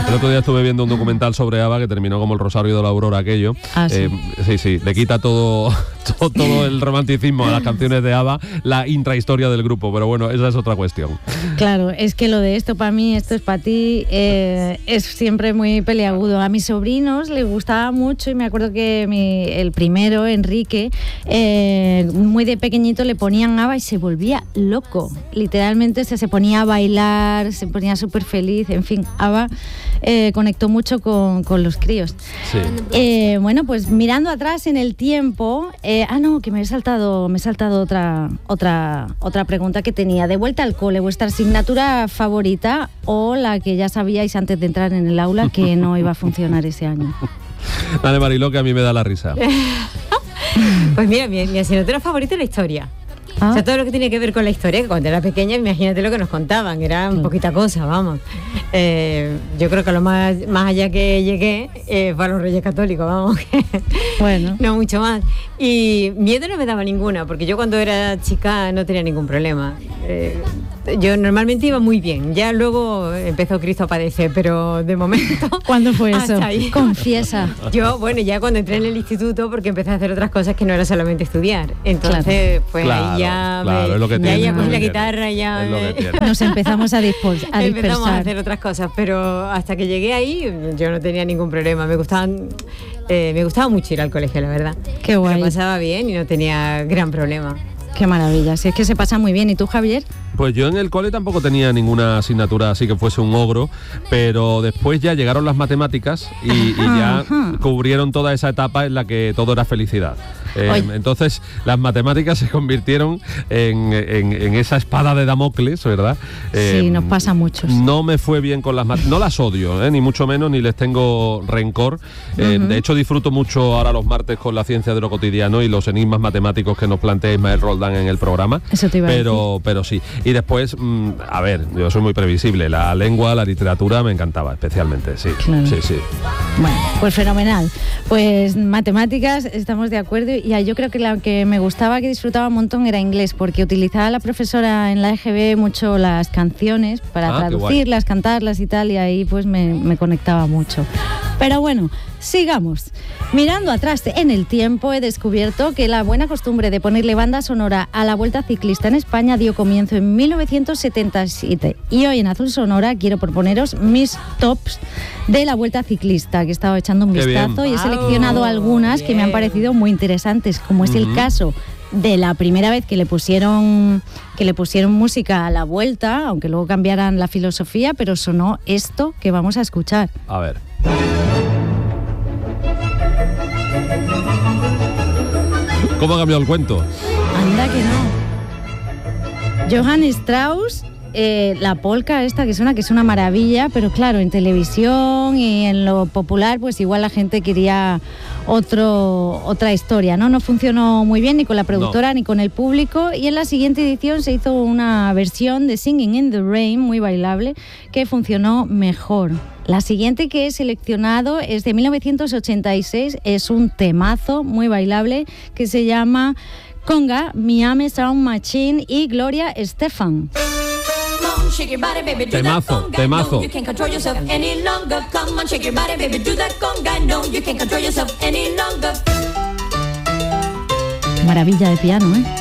El otro día estuve viendo un documental sobre ABBA que terminó como el Rosario de la Aurora aquello. Sí, le quita todo el romanticismo a las canciones de ABBA, la intrahistoria del grupo, pero bueno, esa es otra cuestión. Claro, es que lo de esto para mí, esto es para ti, es siempre muy peliagudo. A mis sobrinos les gustaba mucho y me acuerdo que el primero, Enrique, muy de pequeñito le ponían ABBA y se volvía loco. Literalmente se ponía a bailar, se ponía súper feliz, en fin, ABBA conectó mucho con los críos. Sí. Bueno, pues mirando atrás en el tiempo, que me he saltado otra pregunta que tenía. De vuelta al cole, ¿vuestra asignatura favorita o la que ya sabíais antes de entrar en el aula que no iba a funcionar ese año? Dale, Mariló, que a mí me da la risa. Pues mira, mi asignatura favorita es la historia. O sea, todo lo que tiene que ver con la historia, que cuando era pequeña, imagínate lo que nos contaban, era poquita cosa, vamos. Yo creo que lo más allá que llegué fue a los Reyes Católicos, vamos. Bueno. No mucho más. Y miedo no me daba ninguna, porque yo cuando era chica no tenía ningún problema. Yo normalmente iba muy bien, ya luego empezó Cristo a padecer, pero de momento... ¿Cuándo fue eso? Confiesa. Yo, bueno, ya cuando entré en el instituto, porque empecé a hacer otras cosas que no era solamente estudiar. Entonces, pues ahí ya... es lo que tiene. Ya cogí la guitarra, ya... Nos empezamos a dispersar. Empezamos a hacer otras cosas, pero hasta que llegué ahí, yo no tenía ningún problema. Me gustaba mucho ir al colegio, la verdad. Qué guay. Me pasaba bien y no tenía gran problema. Qué maravilla, si es que se pasa muy bien. ¿Y tú, Javier? Pues yo en el cole tampoco tenía ninguna asignatura así que fuese un ogro, pero después ya llegaron las matemáticas y ya cubrieron toda esa etapa en la que todo era felicidad. Entonces las matemáticas se convirtieron en esa espada de Damocles, ¿verdad? Sí, nos pasa a muchos. No me fue bien con las matemáticas, no las odio, ni mucho menos, ni les tengo rencor. De hecho, disfruto mucho ahora los martes con la ciencia de lo cotidiano y los enigmas matemáticos que nos plantea Ismael Roldán en el programa. Eso te iba a decir. Pero sí. Y después, a ver, yo soy muy previsible. La lengua, la literatura me encantaba, especialmente, sí. Claro. Sí. Bueno, pues fenomenal. Pues matemáticas, estamos de acuerdo. Y yo creo que la que me gustaba, que disfrutaba un montón, era inglés, porque utilizaba la profesora en la EGB mucho las canciones para traducirlas, cantarlas y tal, y ahí pues me conectaba mucho. Pero bueno, sigamos. Mirando atrás en el tiempo, he descubierto que la buena costumbre de ponerle banda sonora a la Vuelta Ciclista en España dio comienzo en 1977. Y hoy en Azul Sonora quiero proponeros mis tops de la Vuelta Ciclista, que he estado echando un vistazo y he seleccionado algunas que me han parecido muy interesantes, como es el caso de la primera vez que le pusieron música a la Vuelta, aunque luego cambiaran la filosofía, pero sonó esto que vamos a escuchar. A ver. ¿Cómo ha cambiado el cuento? Anda que no. Johann Strauss, la polka esta que es una maravilla, pero claro, en televisión y en lo popular, pues igual la gente quería otra historia, ¿no? No funcionó muy bien ni con la productora ni con el público, y en la siguiente edición se hizo una versión de Singing in the Rain, muy bailable, que funcionó mejor. La siguiente que he seleccionado es de 1986, es un temazo muy bailable que se llama Conga, Miami Sound Machine y Gloria Estefan. Temazo. Maravilla de piano, ¿eh?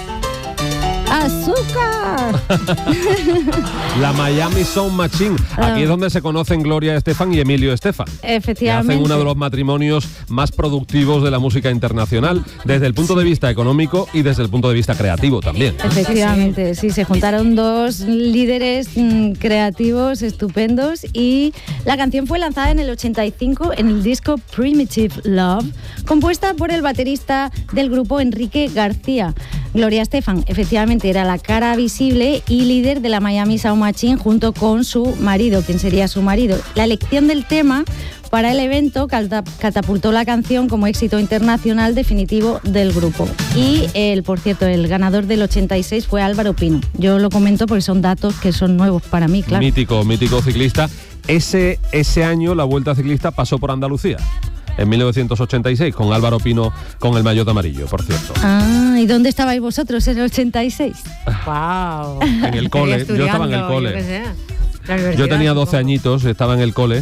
¡Azúcar! La Miami Sound Machine. Aquí es donde se conocen Gloria Estefan y Emilio Estefan. Efectivamente. Que hacen uno de los matrimonios más productivos de la música internacional, desde el punto de vista económico y desde el punto de vista creativo también. Efectivamente, sí, se juntaron dos líderes creativos estupendos, y la canción fue lanzada en el 85 en el disco Primitive Love, compuesta por el baterista del grupo Enrique García. Gloria Estefan, efectivamente, era la cara visible y líder de la Miami Sound Machine junto con su marido, quien sería su marido. La elección del tema para el evento catapultó la canción como éxito internacional definitivo del grupo. Y, por cierto, el ganador del 86 fue Álvaro Pino. Yo lo comento porque son datos que son nuevos para mí, claro. Mítico ciclista. Ese año la Vuelta Ciclista pasó por Andalucía. En 1986, con Álvaro Pino con el maillot amarillo, por cierto. ¿Y dónde estabais vosotros en el 86? ¡Wow! En el cole, yo estaba en el cole. Yo tenía 12 añitos, estaba en el cole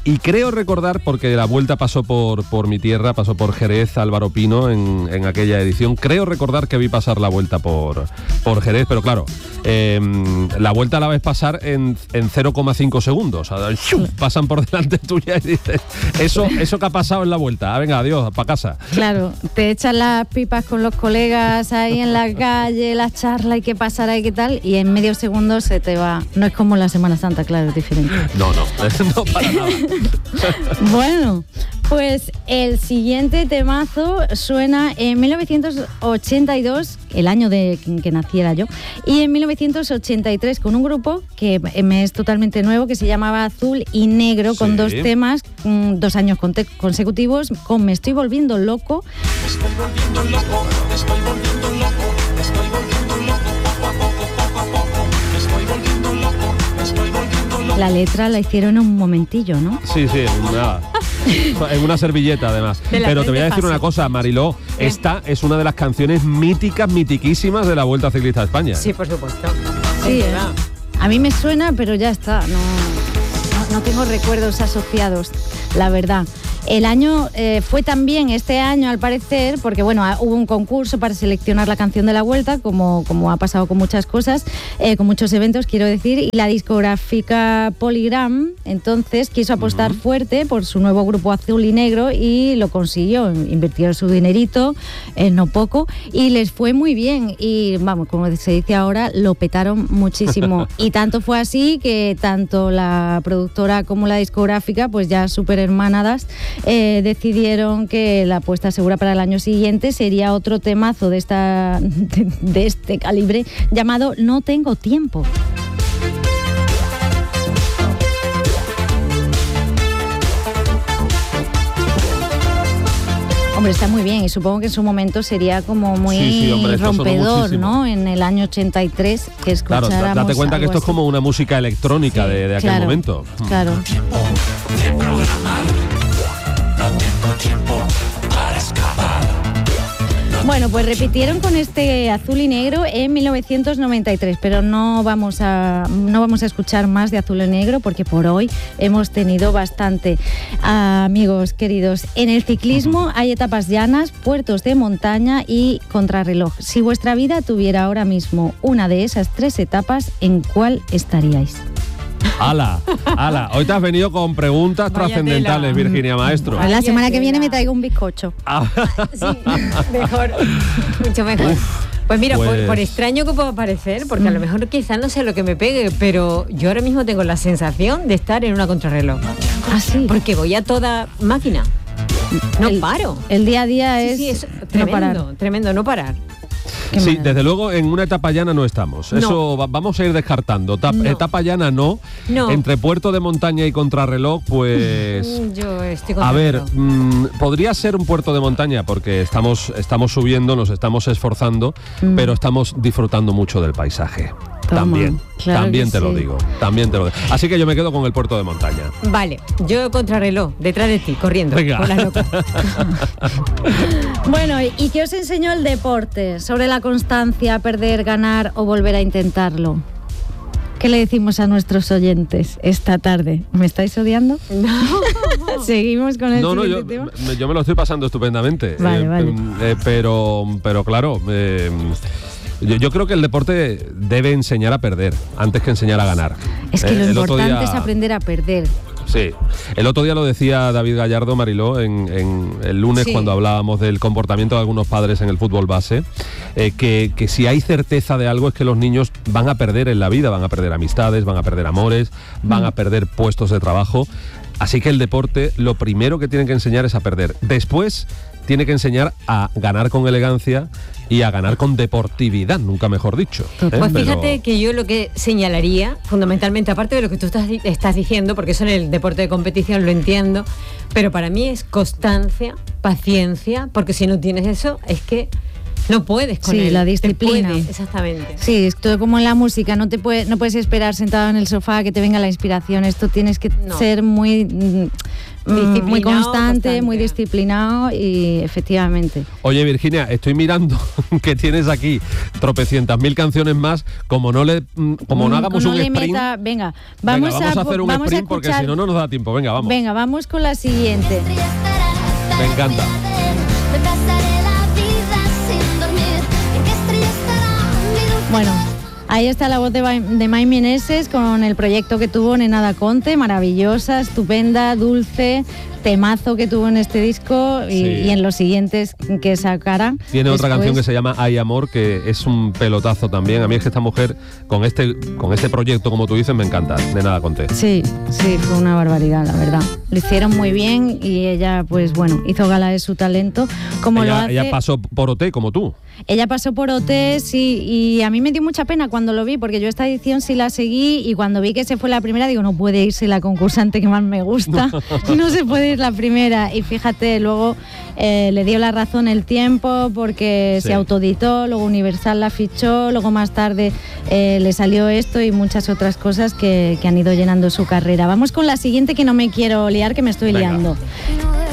Y creo recordar, porque la Vuelta pasó por mi tierra, pasó por Jerez, Álvaro Pino en aquella edición, creo recordar que vi pasar la Vuelta por Jerez, pero claro, la Vuelta la ves pasar en 0,5 segundos. Pasan por delante tuya y dices, eso que ha pasado en la Vuelta, venga, adiós, para casa. Claro, te echan las pipas con los colegas ahí en la calle, la charla y qué pasará y qué tal, y en medio segundo se te va. No es como la Semana Santa, claro, es diferente. No para nada. Bueno, pues el siguiente temazo suena en 1982, el año de que naciera yo, y en 1983 con un grupo que me es totalmente nuevo, que se llamaba Azul y Negro, con dos temas, 2 años consecutivos, con Me estoy volviendo loco. Me estoy volviendo loco, me estoy volviendo loco, me estoy volviendo loco, poco a poco, me estoy volviendo loco, me estoy volviendo loco. La letra la hicieron en un momentillo, ¿no? Sí, en una servilleta además. Pero te voy a decir una cosa, Mariló, esta es una de las canciones mitiquísimas de la Vuelta Ciclista a España. Sí, por supuesto. Sí, a mí me suena, pero ya está, no tengo recuerdos asociados, la verdad. El año fue también este año, al parecer, porque bueno, hubo un concurso para seleccionar la canción de la Vuelta, como ha pasado con muchas cosas, con muchos eventos, quiero decir, y la discográfica Polygram entonces quiso apostar fuerte por su nuevo grupo Azul y Negro y lo consiguió. Invirtieron su dinerito, no poco, y les fue muy bien. Y vamos, como se dice ahora, lo petaron muchísimo. Y tanto fue así que tanto la productora como la discográfica, pues ya súper hermanadas, decidieron que la apuesta segura para el año siguiente sería otro temazo de este calibre llamado No tengo tiempo. Hombre, está muy bien y supongo que en su momento sería como muy rompedor, ¿no? En el año 83 que escucháramos. Claro, date cuenta que esto es como una música electrónica de aquel momento. Claro. No tengo tiempo para escapar. Bueno, pues repitieron con este Azul y Negro en 1993, pero no vamos a escuchar más de Azul y Negro porque por hoy hemos tenido bastante. Amigos queridos, en el ciclismo hay etapas llanas, puertos de montaña y contrarreloj. Si vuestra vida tuviera ahora mismo una de esas 3 etapas, ¿en cuál estaríais? ¡Hala! Hoy te has venido con preguntas trascendentales, Virginia Maestro. La semana que viene me traigo un bizcocho. Sí, mejor, mucho mejor. Pues mira, por extraño que pueda parecer, porque a lo mejor quizás no sea lo que me pegue, pero yo ahora mismo tengo la sensación de estar en una contrarreloj. ¿Ah, sí? Porque voy a toda máquina. No paro. El día a día es tremendo, no parar. Sí, desde luego en una etapa llana no estamos. Eso vamos a ir descartando. Etapa llana no. Entre puerto de montaña y contrarreloj, pues... Yo estoy a ver, podría ser un puerto de montaña porque estamos subiendo, nos estamos esforzando, pero estamos disfrutando mucho del paisaje. También te lo digo. Así que yo me quedo con el puerto de montaña. Vale, yo contrarreloj, detrás de ti, corriendo. Venga. Con las locas. Bueno, ¿y qué os enseñó el deporte? Sobre la constancia, perder, ganar o volver a intentarlo. ¿Qué le decimos a nuestros oyentes esta tarde? ¿Me estáis odiando? No. Seguimos con el siguiente tema. Yo me lo estoy pasando estupendamente. Vale. Pero claro... Yo creo que el deporte debe enseñar a perder antes que enseñar a ganar. Es que lo importante es aprender a perder. Sí, el otro día lo decía David Gallardo, Mariló, en el lunes cuando hablábamos del comportamiento de algunos padres en el fútbol base, que si hay certeza de algo es que los niños van a perder en la vida, van a perder amistades, van a perder amores, van a perder puestos de trabajo. Así que el deporte lo primero que tiene que enseñar es a perder. Después tiene que enseñar a ganar con elegancia y a ganar con deportividad, nunca mejor dicho. Pues fíjate que yo lo que señalaría, fundamentalmente, aparte de lo que tú estás diciendo, porque eso en el deporte de competición lo entiendo, pero para mí es constancia, paciencia, porque si no tienes eso, es que No puedes con Sí, él. la disciplina. Te puede, exactamente. Sí, esto como en la música, no puedes esperar sentado en el sofá a que te venga la inspiración. Esto tienes que ser muy constante, muy disciplinado y efectivamente. Oye, Virginia, estoy mirando que tienes aquí tropecientas mil canciones más. Como no hagamos un sprint. Venga, vamos a hacer un sprint porque si no nos da tiempo. Venga, vamos. Venga, vamos con la siguiente. Me encanta. Bueno, ahí está la voz de Mai Meneses con el proyecto que tuvo Nena da Conte, maravillosa, estupenda, dulce, temazo que tuvo en este disco y en los siguientes que sacará. Tiene otra canción que se llama Hay Amor, que es un pelotazo también. A mí es que esta mujer con este proyecto, como tú dices, me encanta, Nena da Conte. Sí, fue una barbaridad, la verdad. Lo hicieron muy bien y ella, pues bueno, hizo gala de su talento. Ella pasó por OT, como tú. Ella pasó por OT, sí, y a mí me dio mucha pena cuando lo vi, porque yo esta edición sí la seguí y cuando vi que se fue la primera, digo, no puede irse la concursante que más me gusta, no se puede ir la primera. Y fíjate, luego le dio la razón el tiempo porque se autoeditó, luego Universal la fichó, luego más tarde le salió esto y muchas otras cosas que han ido llenando su carrera. Vamos con la siguiente, que no me quiero liar, que me estoy liando.